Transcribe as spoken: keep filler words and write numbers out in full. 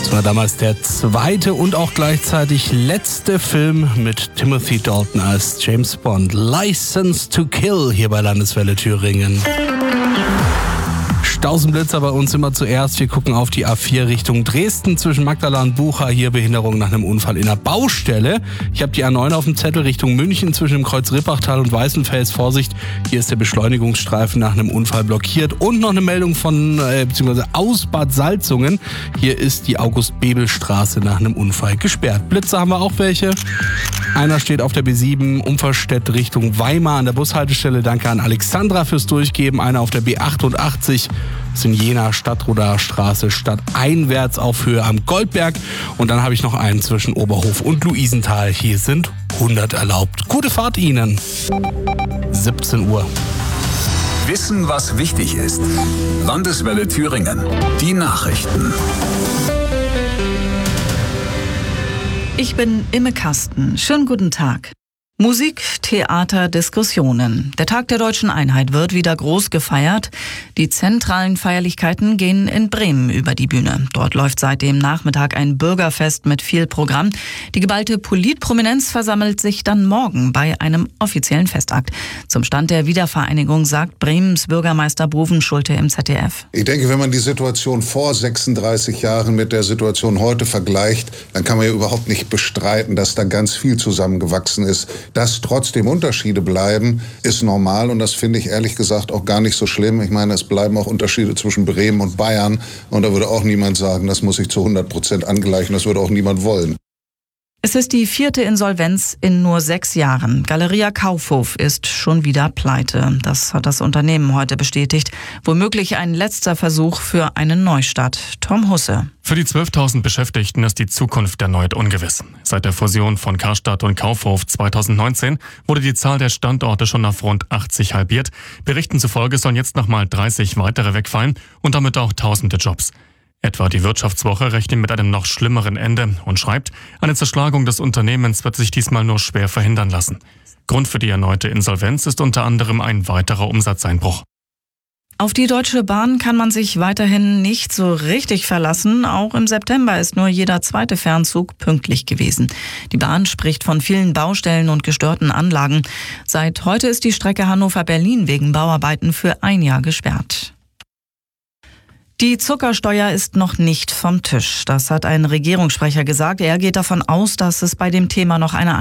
Das war damals der zweite und auch gleichzeitig letzte Film mit Timothy Dalton als James Bond. License to Kill hier bei Landeswelle Thüringen. Stausenblitzer bei uns immer zuerst. Wir gucken auf die A vier Richtung Dresden zwischen Magdala und Bucha. Hier Behinderung nach einem Unfall in der Baustelle. Ich habe die A neun auf dem Zettel Richtung München zwischen dem Kreuz Rippachtal und Weißenfels. Vorsicht, hier ist der Beschleunigungsstreifen nach einem Unfall blockiert. Und noch eine Meldung von, äh, beziehungsweise aus Bad Salzungen. Hier ist die August-Bebel-Straße nach einem Unfall gesperrt. Blitzer haben wir auch welche. Einer steht auf der B sieben, Umverstedt Richtung Weimar an der Bushaltestelle. Danke an Alexandra fürs Durchgeben. Einer auf der B achtundachtzig. Das ist in Jena Stadtroder Straße stadteinwärts auf Höhe am Goldberg. Und dann habe ich noch einen zwischen Oberhof und Luisenthal. Hier sind hundert erlaubt. Gute Fahrt Ihnen. siebzehn Uhr. Wissen, was wichtig ist. Landeswelle Thüringen. Die Nachrichten. Ich bin Imme Kasten. Schönen guten Tag. Musik, Theater, Diskussionen. Der Tag der Deutschen Einheit wird wieder groß gefeiert. Die zentralen Feierlichkeiten gehen in Bremen über die Bühne. Dort läuft seit dem Nachmittag ein Bürgerfest mit viel Programm. Die geballte Politprominenz versammelt sich dann morgen bei einem offiziellen Festakt. Zum Stand der Wiedervereinigung sagt Bremens Bürgermeister Boven Schulte im Z D F. Ich denke, wenn man die Situation vor sechsunddreißig Jahren mit der Situation heute vergleicht, dann kann man ja überhaupt nicht bestreiten, dass da ganz viel zusammengewachsen ist. Dass trotzdem Unterschiede bleiben, ist normal und das finde ich ehrlich gesagt auch gar nicht so schlimm. Ich meine, es bleiben auch Unterschiede zwischen Bremen und Bayern und da würde auch niemand sagen, das muss ich zu hundert Prozent angleichen, das würde auch niemand wollen. Es ist die vierte Insolvenz in nur sechs Jahren. Galeria Kaufhof ist schon wieder pleite. Das hat das Unternehmen heute bestätigt. Womöglich ein letzter Versuch für einen Neustart. Tom Husse. Für die zwölftausend Beschäftigten ist die Zukunft erneut ungewiss. Seit der Fusion von Karstadt und Kaufhof zweitausendneunzehn wurde die Zahl der Standorte schon auf rund achtzig halbiert. Berichten zufolge sollen jetzt nochmal dreißig weitere wegfallen und damit auch tausende Jobs. Etwa die Wirtschaftswoche rechnet mit einem noch schlimmeren Ende und schreibt, eine Zerschlagung des Unternehmens wird sich diesmal nur schwer verhindern lassen. Grund für die erneute Insolvenz ist unter anderem ein weiterer Umsatzeinbruch. Auf die Deutsche Bahn kann man sich weiterhin nicht so richtig verlassen. Auch im September ist nur jeder zweite Fernzug pünktlich gewesen. Die Bahn spricht von vielen Baustellen und gestörten Anlagen. Seit heute ist die Strecke Hannover-Berlin wegen Bauarbeiten für ein Jahr gesperrt. Die Zuckersteuer ist noch nicht vom Tisch. Das hat ein Regierungssprecher gesagt. Er geht davon aus, dass es bei dem Thema noch eine